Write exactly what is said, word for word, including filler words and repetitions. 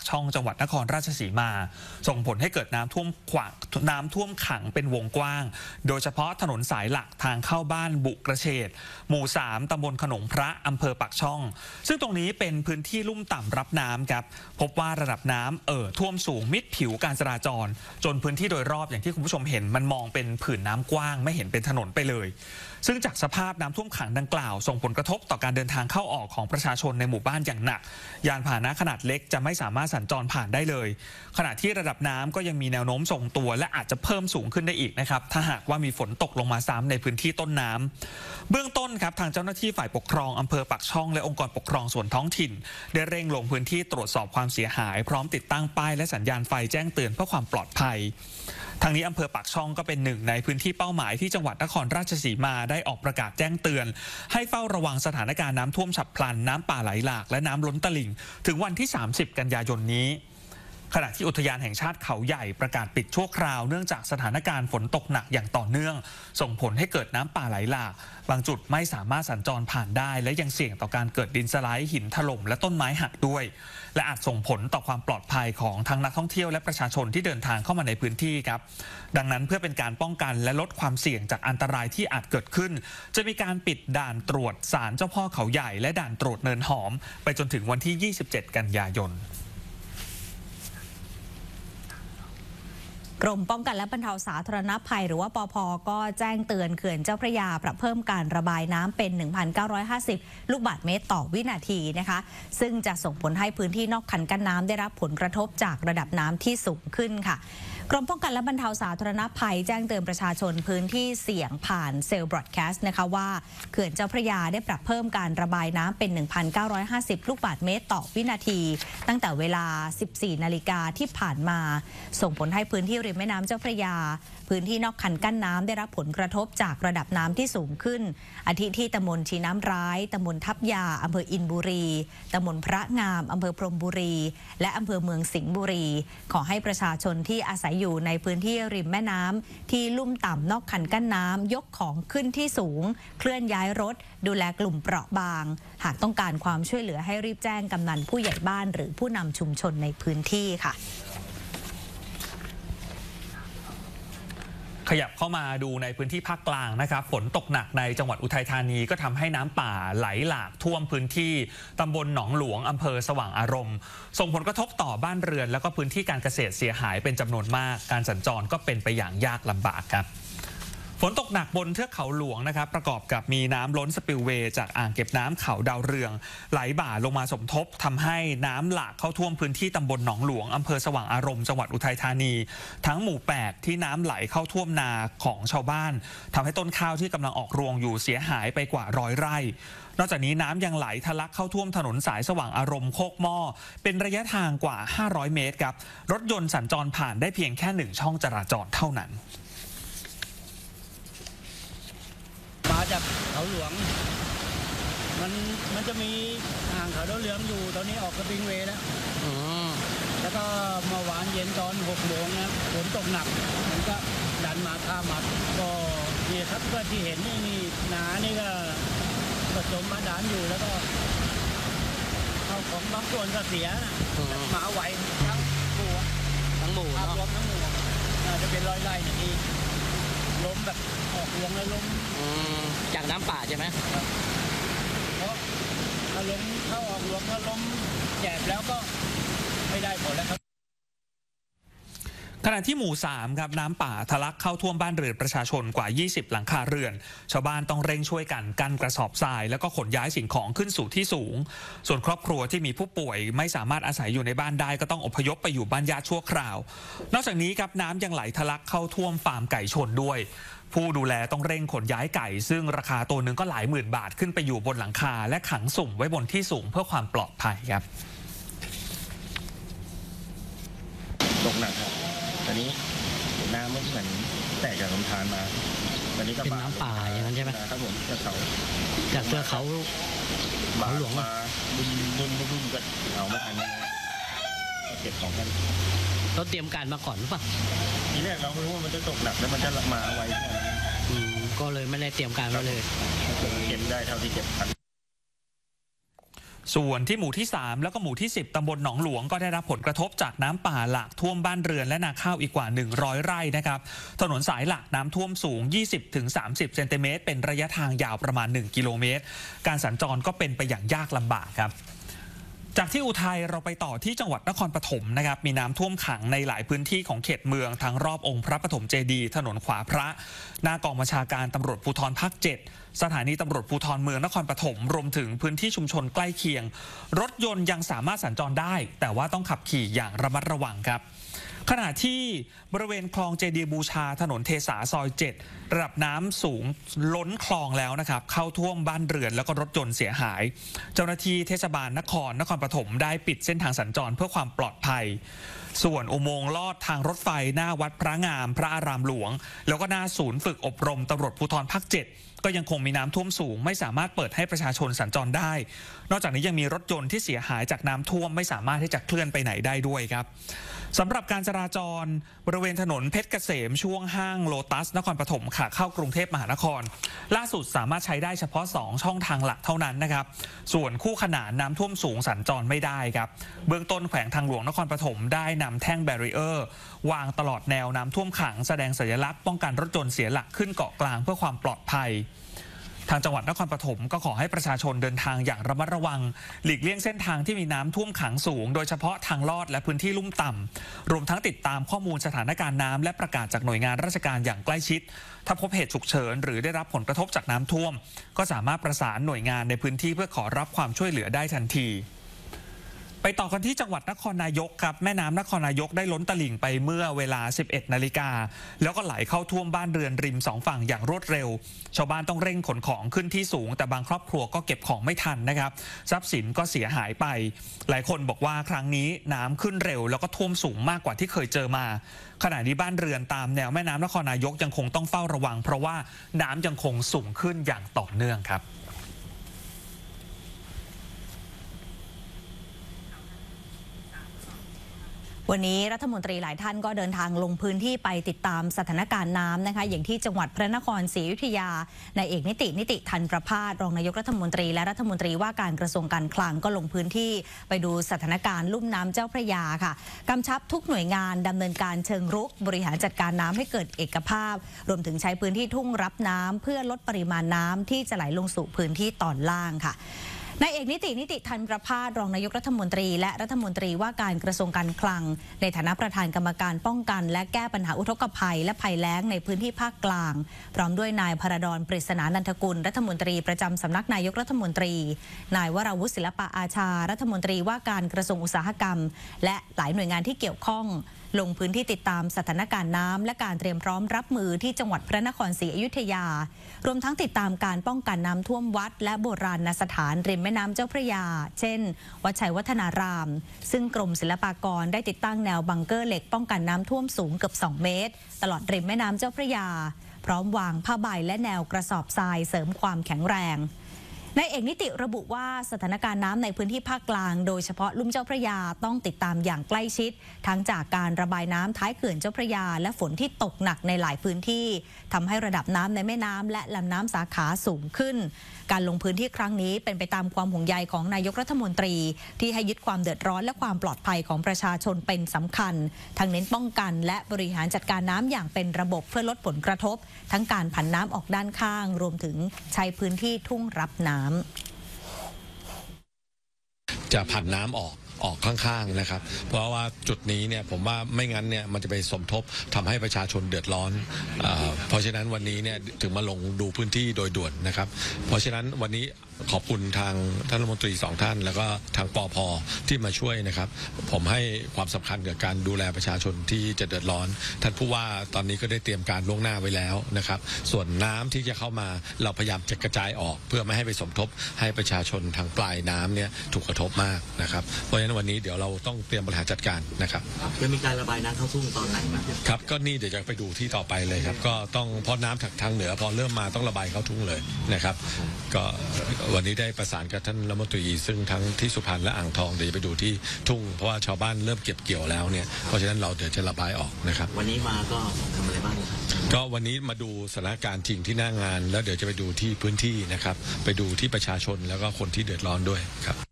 ช่องจังหวัดนครราชสีมาส่งผลให้เกิดน้ำท่วมขวางน้ำท่วมขังเป็นวงกว้างโดยเฉพาะถนนสายหลักทางเข้าบ้านบุกระเฉดหมู่สามตำบลขนงพระอำเภอปากช่องซึ่งตรงนี้เป็นพื้นที่ลุ่มต่ำรับน้ำครับพบว่าระดับน้ำเอ่อท่วมสูงมิดผิวการจราจรจนพื้นที่โดยรอบอย่างที่คุณผู้ชมเห็นมันมองเป็นผืนน้ำกว้างไม่เห็นเป็นถนนไปเลยซึ่งจากสภาพน้ำท่วมขังดังกล่าวส่งผลกระทบต่อการเดินทางเข้าออกของประชาชนในหมู่บ้านอย่างหนักยานพาหนะขนาดเล็กจะไม่สามารถสัญจรผ่านได้เลยขณะที่ระดับน้ำก็ยังมีแนวโน้มทรงตัวและอาจจะเพิ่มสูงขึ้นได้อีกนะครับถ้าหากว่ามีฝนตกลงมาซ้ำในพื้นที่ต้นน้ำเบื้องต้นครับทางเจ้าหน้าที่ฝ่ายปกครองอำเภอปากช่องและองค์กรปกครองส่วนท้องถิ่นได้เร่งลงพื้นที่ตรวจสอบความเสียหายพร้อมติดตั้งป้ายและสัญญาณไฟแจ้งเตือนเพื่อความปลอดภัยทางนี้อำเภอปากช่องก็เป็นหนึ่งในพื้นที่เป้าหมายที่จังหวัดนครราชสีมาได้ออกประกาศแจ้งเตือนให้เฝ้าระวังสถานการณ์น้ำท่วมฉับพลันน้ำป่าไหลหลากและน้ำล้นตลิ่งถึงวันที่สามสิบกันยายนนี้ขณะที่อุทยานแห่งชาติเขาใหญ่ประกาศปิดชั่วคราวเนื่องจากสถานการณ์ฝนตกหนักอย่างต่อเนื่องส่งผลให้เกิดน้ำป่าไหลหลากบางจุดไม่สามารถสัญจรผ่านได้และยังเสี่ยงต่อการเกิดดินสไลด์หินถล่มและต้นไม้หักด้วยและอาจส่งผลต่อความปลอดภัยของทั้งนักท่องเที่ยวและประชาชนที่เดินทางเข้ามาในพื้นที่ครับดังนั้นเพื่อเป็นการป้องกันและลดความเสี่ยงจากอันตรายที่อาจเกิดขึ้นจะมีการปิดด่านตรวจศาลเจ้าพ่อเขาใหญ่และด่านตรวจเนินหอมไปจนถึงวันที่ยี่สิบเจ็ดกันยายนกรมป้องกันและบรรเทาสาธารณภัยหรือว่าปภ.ก็แจ้งเตือนเขื่อนเจ้าพระยาปรับเพิ่มการระบายน้ำเป็น หนึ่งพันเก้าร้อยห้าสิบ ลูกบาศก์เมตรต่อวินาทีนะคะซึ่งจะส่งผลให้พื้นที่นอกคันกั้นน้ำได้รับผลกระทบจากระดับน้ำที่สูงขึ้นค่ะกรมป้องกันและบรรเทาสาธารณภัยแจ้งเตือนประชาชนพื้นที่เสี่ยงผ่านเซลล์บรอดแคสต์นะคะว่าเขื่อนเจ้าพระยาได้ปรับเพิ่มการระบายน้ำเป็น หนึ่งพันเก้าร้อยห้าสิบ ลูกบาศก์เมตรต่อวินาทีตั้งแต่เวลา สิบสี่นาฬิกาที่ผ่านมาส่งผลให้พื้นที่ริมแม่น้ำเจ้าพระยาพื้นที่นอกคันกั้นน้ำได้รับผลกระทบจากระดับน้ำที่สูงขึ้นอาทิที่ตำบลชีน้ำร้ายตำบลทับยาอำเภออินบุรีตำบลพระงามอำเภอพรหมบุรีและอำเภอเมืองสิงห์บุรีขอให้ประชาชนที่อาศัยอยู่ในพื้นที่ริมแม่น้ำที่ลุ่มต่ำนอกคันกั้นน้ำยกของขึ้นที่สูงเคลื่อนย้ายรถดูแลกลุ่มเปราะบางหากต้องการความช่วยเหลือให้รีบแจ้งกำนันผู้ใหญ่บ้านหรือผู้นำชุมชนในพื้นที่ค่ะขยับเข้ามาดูในพื้นที่ภาคกลางนะครับฝนตกหนักในจังหวัดอุทัยธานีก็ทำให้น้ำป่าไหลหลากท่วมพื้นที่ตำบลหนองหลวงอำเภอสว่างอารมณ์ส่งผลกระทบต่อบ้านเรือนแล้วก็พื้นที่การเกษตรเสียหายเป็นจำนวนมากการสัญจรก็เป็นไปอย่างยากลำบากครับฝนตกหนักบนเทือกเขาหลวงนะครับประกอบกับมีน้ำล้นสปิลเวย์จากอ่างเก็บน้ำเขาดาวเรืองไหลบ่าลงมาสมทบทำให้น้ำหลากเข้าท่วมพื้นที่ตำบลหนองหลวงอำเภอสว่างอารมณ์จังหวัดอุทัยธานีทั้งหมู่แปดที่น้ำไหลเข้าท่วมนาของชาวบ้านทำให้ต้นข้าวที่กำลังออกรวงอยู่เสียหายไปกว่าร้อยไร่นอกจากนี้น้ำยังไหลทะลักเข้าท่วมถนนสายสว่างอารมณ์โคกหม้อเป็นระยะทางกว่าห้าร้อยเมตรครับรถยนต์สัญจรผ่านได้เพียงแค่หนึ่งช่องจราจรเท่านั้นมาจากเขาหลวงมันมันจะมีห่างเขาดาวเรืองอยู่ตอนนี้ออกสปริงเวย์แล้วแล้วก็เมื่อวานเย็นตอนหกโมงนะฝนตกหนักมันก็ดันมาข้ามมาก็เนี่ยครับก็ที่เห็นนี่นี่นานี่ก็ผสมมาดานอยู่แล้วก็เอาของบางส่วนก็เสียนะมาไหวทั้งหมู่ทั้งหมู่รวมทั้งหมู่จะเป็นร้อยไร่อย่างนี้ล้มแบบออกรวงแล้วล้มจากน้ำป่าใช่ไหมเพราะถ้าล้มเข้าออกรวงถ้าล้มแจบแล้วก็ไม่ได้ผลแล้วครับขณะที่หมู่สามครับน้ำป่าทะลักเข้าท่วมบ้านเรือนประชาชนกว่ายี่สิบหลังคาเรือนชาวบ้านต้องเร่งช่วยกันกั้นกระสอบทรายแล้วก็ขนย้ายสิ่งของขึ้นสู่ที่สูงส่วนครอบครัวที่มีผู้ป่วยไม่สามารถอาศัยอยู่ในบ้านได้ก็ต้องอพยพไปอยู่บ้านญาติชั่วคราวนอกจากนี้ครับน้ำยังไหลทะลักเข้าท่วมฟาร์มไก่ชนด้วยผู้ดูแลต้องเร่งขนย้ายไก่ซึ่งราคาตัวหนึ่งก็หลายหมื่นบาทขึ้นไปอยู่บนหลังคาและขังสุ่มไว้บนที่สูงเพื่อความปลอดภัยครับตกหนักครับตอนนี้น้ำมันเหมือนแตกจากลำธารมาตอนนี้ก็เป็นน้ำป่าอย่างนั้นใช่ไหมครับผมจากเขาจากเทือกเขาเขาหลวงมาบุญบุญบุญก็เอาไม่ทันเก็บของกันเราเตรียมการมาก่อนหรือเปล่าทีแรกเราไม่รู้ว่ามันจะตกหนักแล้วมันจะมาไวก็เลยไม่ได้เตรียมการมาเลยเก็บได้เท่าที่เก็บทันส่วนที่หมู่ที่สามแล้วก็หมู่ที่สิบตำบลหนองหลวงก็ได้รับผลกระทบจากน้ำป่าหลากท่วมบ้านเรือนและนาข้าวอีกกว่าหนึ่งร้อยไร่นะครับถนนสายหลักน้ำท่วมสูง ยี่สิบถึงสามสิบ เซนติเมตรเป็นระยะทางยาวประมาณหนึ่งกิโลเมตรการสัญจรก็เป็นไปอย่างยากลำบากครับจากที่อุทัยเราไปต่อที่จังหวัดนครปฐมนะครับมีน้ำท่วมขังในหลายพื้นที่ของเขตเมืองทั้งรอบองค์พระปฐมเจดีย์ถนนขวาพระหน้ากองบัญชาการตำรวจภูธรภาคเจ็ดสถานีตำรวจภูธรเมืองนครปฐมรวมถึงพื้นที่ชุมชนใกล้เคียงรถยนต์ยังสามารถสัญจรได้แต่ว่าต้องขับขี่อย่างระมัดระวังครับขณะที่บริเวณคลองเจดีย์บูชาถนนเทสาซอยเจ็ดระดับน้ำสูงล้นคลองแล้วนะครับเข้าท่วมบ้านเรือนแล้วก็รถยนต์เสียหายเจ้าหน้าที่เทศบาลนครนครปฐมได้ปิดเส้นทางสัญจรเพื่อความปลอดภัยส่วนอุโมงค์ลอดทางรถไฟหน้าวัดพระงามพระอารามหลวงแล้วก็หน้าศูนย์ฝึกอบรมตำรวจภูธรภาคเจ็ดก็ยังคงมีน้ำท่วมสูงไม่สามารถเปิดให้ประชาชนสัญจรได้นอกจากนี้ยังมีรถยนต์ที่เสียหายจากน้ำท่วมไม่สามารถที่จะเคลื่อนไปไหนได้ด้วยครับสำหรับการจราจรบริเวณถนนเพชรเกษมช่วงห้างโลตัสนครปฐมขาเข้ากรุงเทพมหานครล่าสุดสามารถใช้ได้เฉพาะสองช่องทางหลักเท่านั้นนะครับส่วนคู่ขนานน้ำท่วมสูงสัญจรไม่ได้ครับเบื้องต้นแขวงทางหลวงนครปฐมได้นำแท่งแบรีเออร์วางตลอดแนวน้ำท่วมขังแสดงสัญลักษณ์ป้องกันรถยนต์เสียหลักขึ้นเกาะกลางเพื่อความปลอดภัยทางจังหวัดนครปฐมก็ขอให้ประชาชนเดินทางอย่างระมัดระวังหลีกเลี่ยงเส้นทางที่มีน้ำท่วมขังสูงโดยเฉพาะทางลอดและพื้นที่ลุ่มต่ำรวมทั้งติดตามข้อมูลสถานการณ์น้ำและประกาศจากหน่วยงานราชการอย่างใกล้ชิดถ้าพบเหตุฉุกเฉินหรือได้รับผลกระทบจากน้ำท่วมก็สามารถประสานหน่วยงานในพื้นที่เพื่อขอรับความช่วยเหลือได้ทันทีไปต่อกันที่จังหวัดนครนายกครับแม่น้ำนครนายกได้ล้นตลิ่งไปเมื่อเวลา สิบเอ็ดนาฬิกาแล้วก็ไหลเข้าท่วมบ้านเรือนริมสองฝั่งอย่างรวดเร็วชาวบ้านต้องเร่งขนของขึ้นที่สูงแต่บางครอบครัวก็เก็บของไม่ทันนะครับทรัพย์สินก็เสียหายไปหลายคนบอกว่าครั้งนี้น้ำขึ้นเร็วแล้วก็ท่วมสูงมากกว่าที่เคยเจอมาขณะนี้บ้านเรือนตามแนวแม่น้ำนครนายกยังคงต้องเฝ้าระวังเพราะว่าน้ำยังคงสูงขึ้นอย่างต่อเนื่องครับวันนี้รัฐมนตรีหลายท่านก็เดินทางลงพื้นที่ไปติดตามสถานการณ์น้ำนะคะอย่างที่จังหวัดพระนครศรีอยุธยานายเอกนิตินิติทันประภาสรองนายกรัฐมนตรีและรัฐมนตรีว่าการกระทรวงการคลังก็ลงพื้นที่ไปดูสถานการณ์ลุ่มน้ำเจ้าพระยาค่ะกำชับทุกหน่วยงานดำเนินการเชิงรุกบริหารจัดการน้ำให้เกิดเอกภาพรวมถึงใช้พื้นที่ทุ่งรับน้ำเพื่อลดปริมาณน้ำที่จะไหลลงสู่พื้นที่ตอนล่างค่ะนายเอกนิตินิติทันประภาสรองนายกรัฐมนตรีและรัฐมนตรีว่าการกระทรวงการคลังในฐานะประธานกรรมการป้องกันและแก้ปัญหาอุทกภัยและภัยแล้งในพื้นที่ภาคกลางพร้อมด้วยนายพระดอนปริศนานันทกุลรัฐมนตรีประจำสำนักนายกรัฐมนตรีนายวราวุฒิศิลปะอาชารัฐมนตรีว่าการกระทรวงอุตสาหกรรมและหลายหน่วยงานที่เกี่ยวข้องลงพื้นที่ติดตามสถานการณ์น้ำและการเตรียมพร้อมรับมือที่จังหวัดพระนครศรีอยุธยารวมทั้งติดตามการป้องกันน้ำท่วมวัดและโบราณสถานริมแม่น้ำเจ้าพระยาเช่นวัดชัยวัฒนารามซึ่งกรมศิลปากรได้ติดตั้งแนวบังเกอร์เหล็กป้องกันน้ำท่วมสูงเกือบสองเมตรตลอดริมแม่น้ำเจ้าพระยาพร้อมวางผ้าใบและแนวกระสอบทรายเสริมความแข็งแรงนายเอกนิติระบุว่าสถานการณ์น้ำในพื้นที่ภาคกลางโดยเฉพาะลุ่มเจ้าพระยาต้องติดตามอย่างใกล้ชิดทั้งจากการระบายน้ำท้ายเขื่อนเจ้าพระยาและฝนที่ตกหนักในหลายพื้นที่ทำให้ระดับน้ำในแม่น้ำและลำน้ำสาขาสูงขึ้นการลงพื้นที่ครั้งนี้เป็นไปตามความห่วงใยของนายกรัฐมนตรีที่ให้ยึดความเดือดร้อนและความปลอดภัยของประชาชนเป็นสำคัญทั้งเน้นป้องกันและบริหารจัดการน้ำอย่างเป็นระบบเพื่อลดผลกระทบทั้งการผันน้ำออกด้านข้างรวมถึงใช้พื้นที่ทุ่งรับน้ำจะผันน้ำออกออกข้างๆนะครับเพราะว่าจุดนี้เนี่ยผมว่าไม่งั้นเนี่ยมันจะไปสมทบทำให้ประชาชนเดือดร้อนเอ่อเพราะฉะนั้นวันนี้เนี่ยถึงมาลงดูพื้นที่โดยด่วนนะครับเพราะฉะนั้นวันนี้ขอบคุณทางท่านรัฐมนตรีสองท่านแล้วก็ทางปภ.ที่มาช่วยนะครับผมให้ความสำคัญกับการดูแลประชาชนที่จะเดือดร้อนท่านผู้ว่าตอนนี้ก็ได้เตรียมการล่วงหน้าไว้แล้วนะครับส่วนน้ำที่จะเข้ามาเราพยายามจะกระจายออกเพื่อไม่ให้ไปสมทบให้ประชาชนทางปลายน้ำเนี่ยถูกกระทบมากนะครับเพราะฉะนั้นวันนี้เดี๋ยวเราต้องเตรียมบริหารจัดการนะครับจะมีการระบายน้ำเข้าทุ่งตอนไหนมั้ยครับก็นี่เดี๋ยวจะไปดูที่ต่อไปเลยครับก็ต้องเพราะน้ำทางเหนือพอเริ่มมาต้องระบายเข้าทุ่งเลยนะครับก็วันนี้ได้ประสานกับท่านรัฐมนตรีซึ่งทั้งที่สุพรรณและอ่างทองเดี๋ยวไปดูที่ทุ่งเพราะว่าชาวบ้านเริ่มเก็บเกี่ยวแล้วเนี่ยเพราะฉะนั้นเราเดี๋ยวจะระบายออกนะครับวันนี้มาก็ทำอะไรบ้างครับก็วันนี้มาดูสถานการณ์จริงที่หน้างานแล้วเดี๋ยวจะไปดูที่พื้นที่นะครับไปดูที่ประชาชนแล้วก็คนที่เดือดร้อนด้วยครับ